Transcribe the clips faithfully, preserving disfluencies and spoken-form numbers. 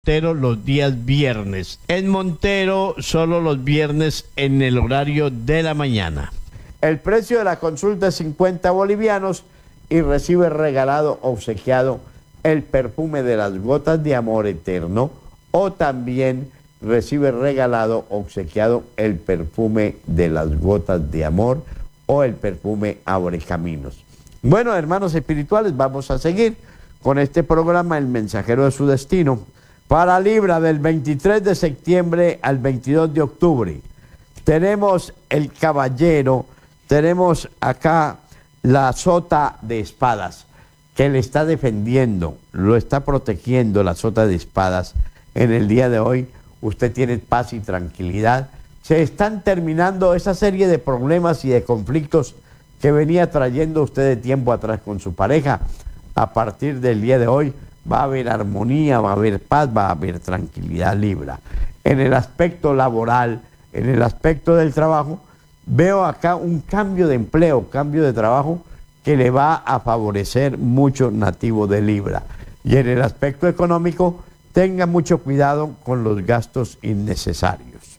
Montero los días viernes. En Montero solo los viernes en el horario de la mañana. El precio de la consulta es cincuenta bolivianos y recibe regalado, obsequiado el perfume de las gotas de amor eterno, o también recibe regalado, obsequiado el perfume de las gotas de amor o el perfume Abre Caminos. Bueno, hermanos espirituales, vamos a seguir con este programa El Mensajero de su Destino. Para Libra, del veintitrés de septiembre al veintidós de octubre, tenemos el caballero, tenemos acá la sota de espadas, que le está defendiendo, lo está protegiendo la sota de espadas. En el día de hoy, usted tiene paz y tranquilidad. Se están terminando esa serie de problemas y de conflictos que venía trayendo usted de tiempo atrás con su pareja. A partir del día de hoy, va a haber armonía, va a haber paz, va a haber tranquilidad, Libra. En el aspecto laboral, en el aspecto del trabajo, veo acá un cambio de empleo, cambio de trabajo que le va a favorecer mucho nativo de Libra. Y en el aspecto económico, tenga mucho cuidado con los gastos innecesarios.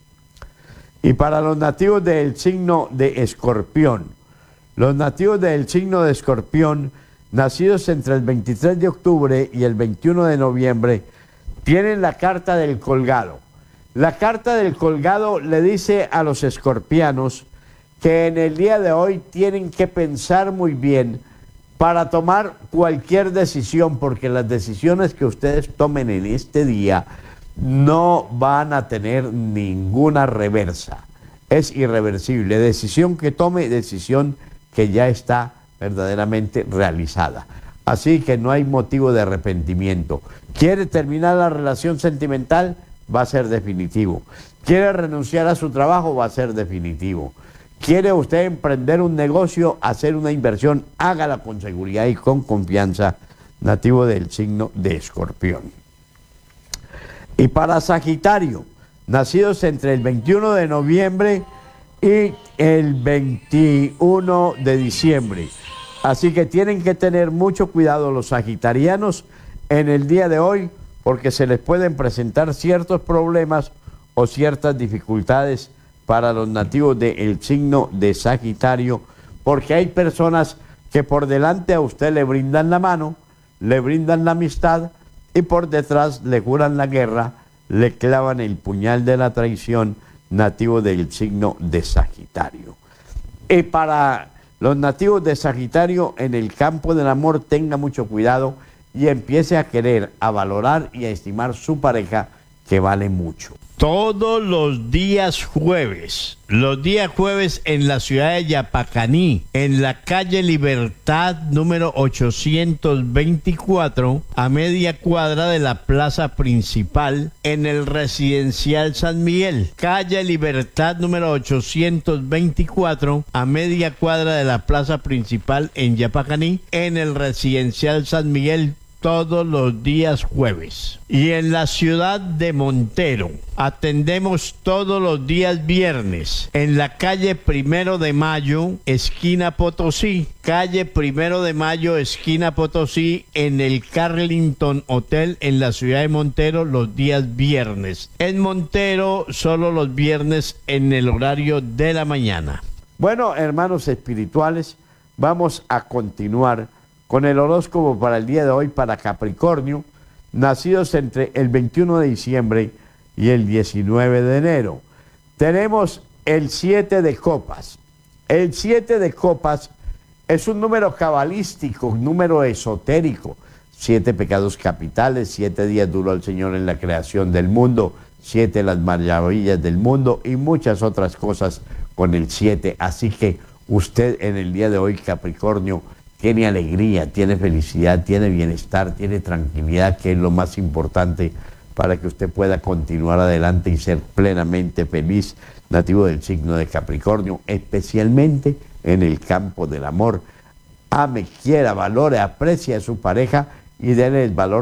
Y para los nativos del signo de Escorpión, los nativos del signo de Escorpión, nacidos entre el veintitrés de octubre y el veintiuno de noviembre, tienen la carta del colgado. La carta del colgado le dice a los escorpianos que en el día de hoy tienen que pensar muy bien para tomar cualquier decisión, porque las decisiones que ustedes tomen en este día no van a tener ninguna reversa. Es irreversible. Decisión que tome, decisión que ya está verdaderamente realizada. Así que no hay motivo de arrepentimiento. ¿Quiere terminar la relación sentimental? Va a ser definitivo. ¿Quiere renunciar a su trabajo? Va a ser definitivo. ¿Quiere usted emprender un negocio, hacer una inversión? Hágala con seguridad y con confianza, nativo del signo de Escorpión. Y para Sagitario, nacidos entre el veintiuno de noviembre y el veintiuno de diciembre. Así que tienen que tener mucho cuidado los sagitarianos en el día de hoy, porque se les pueden presentar ciertos problemas o ciertas dificultades para los nativos del signo de Sagitario, porque hay personas que por delante a usted le brindan la mano, le brindan la amistad y por detrás le juran la guerra, le clavan el puñal de la traición, nativo del signo de Sagitario. Y para los nativos de Sagitario, en el campo del amor, tenga mucho cuidado y empiece a querer, a valorar y a estimar su pareja, que vale mucho. Todos los días jueves, los días jueves en la ciudad de Yapacaní, en la calle Libertad número ochocientos veinticuatro, a media cuadra de la plaza principal, en el residencial San Miguel. Calle Libertad número ochocientos veinticuatro, a media cuadra de la plaza principal en Yapacaní, en el residencial San Miguel, todos los días jueves. Y en la ciudad de Montero atendemos todos los días viernes en la calle Primero de Mayo, esquina Potosí, calle Primero de Mayo, esquina Potosí, en el Carlington Hotel en la ciudad de Montero los días viernes. En Montero solo los viernes en el horario de la mañana. Bueno, hermanos espirituales, vamos a continuar con el horóscopo para el día de hoy para Capricornio, nacidos entre el veintiuno de diciembre y el diecinueve de enero. Tenemos el siete de copas. El siete de copas es un número cabalístico, un número esotérico. Siete pecados capitales, siete días duró el Señor en la creación del mundo, siete las maravillas del mundo y muchas otras cosas con el siete. Así que usted en el día de hoy, Capricornio, tiene alegría, tiene felicidad, tiene bienestar, tiene tranquilidad, que es lo más importante para que usted pueda continuar adelante y ser plenamente feliz, nativo del signo de Capricornio, especialmente en el campo del amor. Ame, quiera, valore, aprecie a su pareja y déle el valor